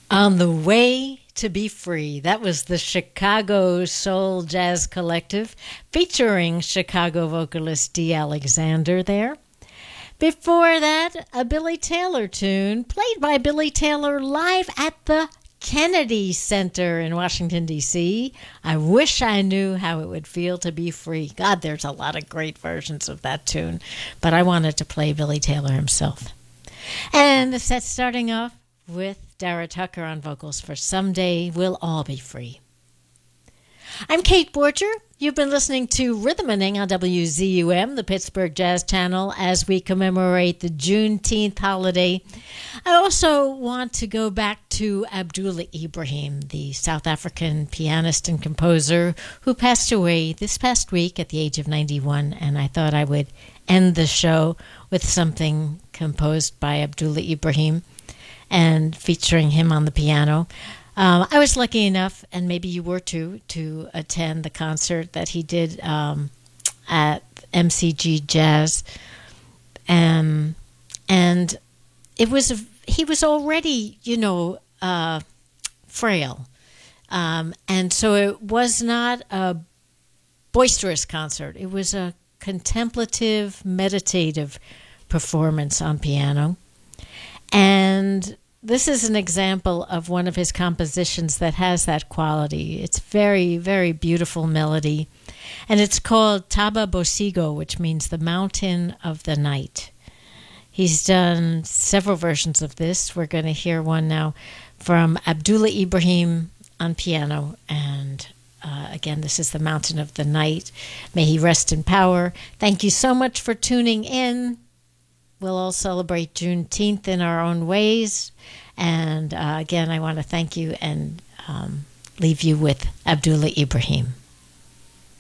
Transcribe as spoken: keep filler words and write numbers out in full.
On the Way to Be Free. That was the Chicago Soul Jazz Collective featuring Chicago vocalist Dee Alexander there. Before that, a Billy Taylor tune played by Billy Taylor live at the Kennedy Center in Washington, D C. I wish I knew how it would feel to be free. God, there's a lot of great versions of that tune, but I wanted to play Billy Taylor himself. And the set starting off with Dara Tucker on vocals for Someday We'll All Be Free. I'm Kate Borger. You've been listening to Rhythmaning on W Z U M, the Pittsburgh Jazz Channel, as we commemorate the Juneteenth holiday. I also want to go back to Abdullah Ibrahim, the South African pianist and composer who passed away this past week at the age of ninety-one, and I thought I would end the show with something composed by Abdullah Ibrahim and featuring him on the piano. Um, I was lucky enough, and maybe you were too, to attend the concert that he did um, at M C G Jazz, um, and it was a, he was already, you know, uh, frail, um, and so it was not a boisterous concert. It was a contemplative, meditative performance on piano. And this is an example of one of his compositions that has that quality. It's very, very beautiful melody. And it's called Taba Bosigo, which means the mountain of the night. He's done several versions of this. We're going to hear one now from Abdullah Ibrahim on piano. And uh, again, this is the mountain of the night. May he rest in power. Thank you so much for tuning in. We'll all celebrate Juneteenth in our own ways. And uh, again, I want to thank you and um, leave you with Abdullah Ibrahim.